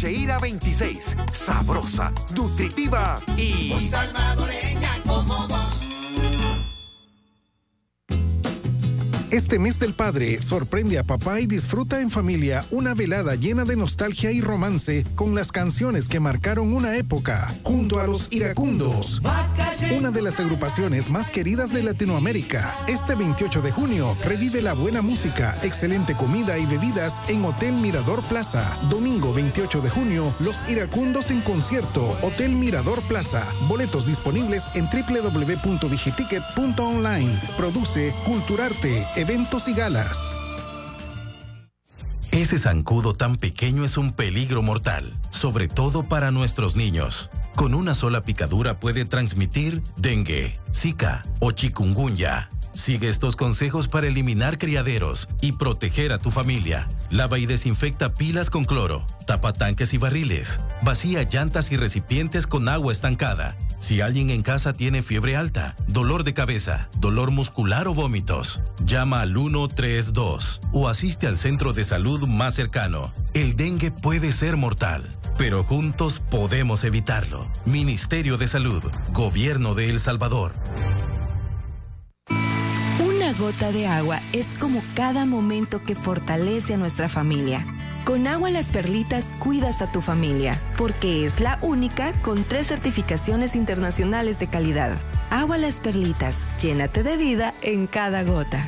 Lecheíra 26, sabrosa, nutritiva y muy salvadoreña como vos. Este mes del padre, sorprende a papá y disfruta en familia una velada llena de nostalgia y romance con las canciones que marcaron una época, junto a los Iracundos, una de las agrupaciones más queridas de Latinoamérica. Este 28 de junio, revive la buena música, excelente comida y bebidas en Hotel Mirador Plaza. Domingo 28 de junio, los Iracundos en concierto, Hotel Mirador Plaza. Boletos disponibles en www.digiticket.online. Produce Culturarte, eventos y galas. Ese zancudo tan pequeño es un peligro mortal, sobre todo para nuestros niños. Con una sola picadura puede transmitir dengue, zika o chikungunya. Sigue estos consejos para eliminar criaderos y proteger a tu familia. Lava y desinfecta pilas con cloro, tapa tanques y barriles, vacía llantas y recipientes con agua estancada. Si alguien en casa tiene fiebre alta, dolor de cabeza, dolor muscular o vómitos, llama al 132 o asiste al centro de salud más cercano. El dengue puede ser mortal, pero juntos podemos evitarlo. Ministerio de Salud, Gobierno de El Salvador. Una gota de agua es como cada momento que fortalece a nuestra familia. Con Agua Las Perlitas cuidas a tu familia, porque es la única con 3 certificaciones internacionales de calidad. Agua Las Perlitas, llénate de vida en cada gota.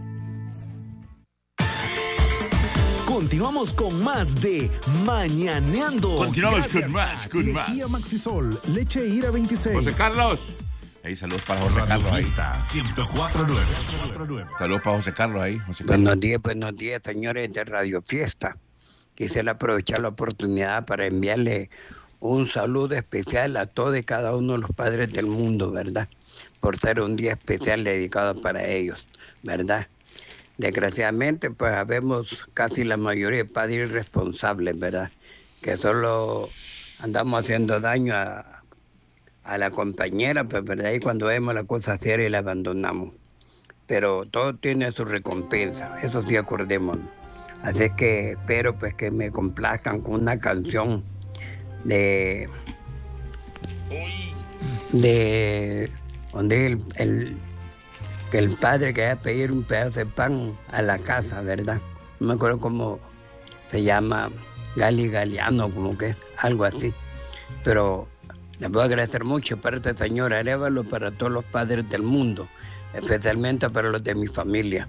Continuamos con más de Mañaneando. Continuamos con más, con más. Lejía Maxisol, Lecheíra 26. José Carlos. Hey, saludos para José Carlos ahí. 104.9. Saludos para José Carlos ahí. José Carlos. Buenos días, señores de Radio Fiesta. Quisiera aprovechar la oportunidad para enviarle un saludo especial a todos y cada uno de los padres del mundo, ¿verdad? Por ser un día especial dedicado para ellos, ¿verdad? Desgraciadamente, pues habemos casi la mayoría de padres irresponsables, ¿verdad? Que solo andamos haciendo daño a la compañera, pues, ¿verdad? Y cuando vemos la cosa seria la abandonamos. Pero todo tiene su recompensa, eso sí acordémonos. Así es que espero pues que me complazcan con una canción de donde que el padre que va a pedir un pedazo de pan a la casa, ¿verdad? No me acuerdo cómo se llama, Galeano, como que es, algo así. Pero les voy a agradecer mucho para esta señora Arévalo, para todos los padres del mundo, especialmente para los de mi familia.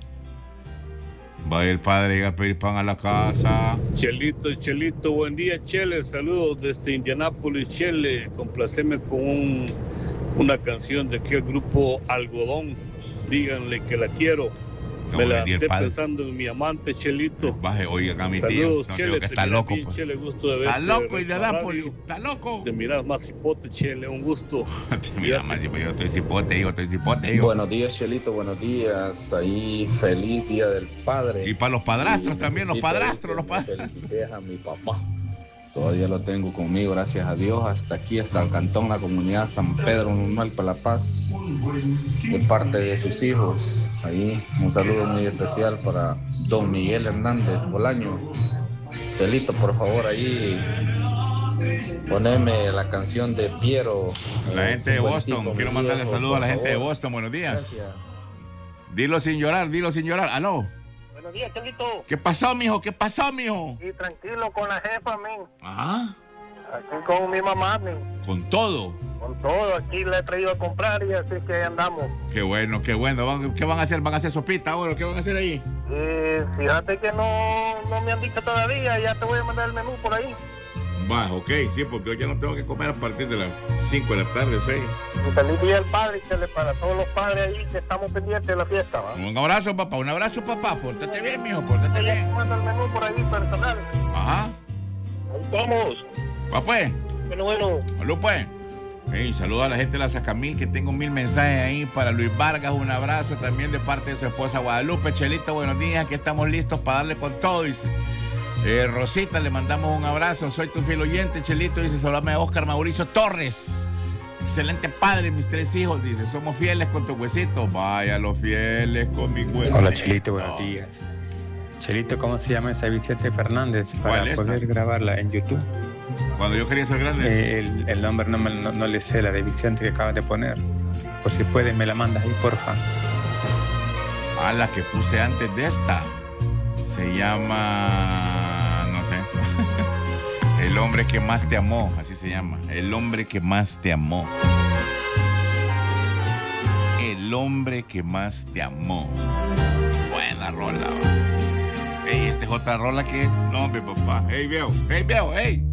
Va el padre a pedir pan a la casa. Chelito, buen día, Chele. Saludos desde Indianápolis, Chele. Complaceme con una canción de aquel grupo Algodón. Díganle que la quiero. Me la estoy pensando en mi amante, Chelito. Baje, oiga, acá mi saludos, tío. Chele, Que está loco. Pues. Chele, gusto de verte. Está loco, Indianápolis. Está loco. Te miras más cipote, Chele. Un gusto. Te miras más cipote. Yo estoy cipote, hijo. Buenos días, Chelito. Buenos días. Ahí, feliz Día del Padre. Y para los padrastros también, los padrastros. Felicité a mi papá. Todavía lo tengo conmigo, gracias a Dios, hasta aquí, hasta el cantón, la comunidad San Pedro Manuel para La Paz, de parte de sus hijos. Ahí un saludo muy especial para don Miguel Hernández Bolaño. Celito, por favor, ahí poneme la canción de Piero. La gente de Boston, quiero mandarle saludos a la gente de Boston, buenos días. Gracias. Dilo sin llorar, aló. Buenos días, Chelito. ¿Qué pasó, mijo? Sí, tranquilo, con la jefa, men. Ajá. Aquí con mi mamá, men. ¿Con todo? Con todo, aquí le he traído a comprar y así que andamos. Qué bueno. ¿Qué van a hacer? ¿Van a hacer sopita ahora? ¿Qué van a hacer ahí? Fíjate que no me han dicho todavía, ya te voy a mandar el menú por ahí. Va, ok, sí, porque hoy ya no tengo que comer a partir de las 5 de la tarde, 6. Y feliz día del padre, Chele, para todos los padres ahí que estamos pendientes de la fiesta, ¿va? Un abrazo, papá, pórtate bien, mijo, pórtate bien. Te mando el menú por ahí personal. Ajá. Ahí estamos. Va pues. Bueno. Salud pues. Hey, saludo a la gente de la Sacamil, que tengo 1000 mensajes ahí para Luis Vargas, un abrazo también de parte de su esposa Guadalupe. Chelito, buenos días, aquí estamos listos para darle con todo, dice. Rosita, le mandamos un abrazo, soy tu fiel oyente, Chelito, dice, saludame a Oscar Mauricio Torres. Excelente padre, mis 3 hijos, dice, somos fieles con tu huesito. Vaya, los fieles con mi huesito. Hola, Chelito, buenos días. Chelito, ¿cómo se llama esa Vicente Fernández para poder grabarla en YouTube? Cuando yo quería ser grande. El nombre no le sé, la división que acabas de poner. Por si puedes, me la mandas ahí, porfa. Ah, la que puse antes de esta. Se llama... no sé. El hombre que más te amó, así se llama. El hombre que más te amó. El hombre que más te amó. Buena rola. Ey, esta es otra rola que... No, hombre, papá. Ey, viejo. Ey, viejo, ey.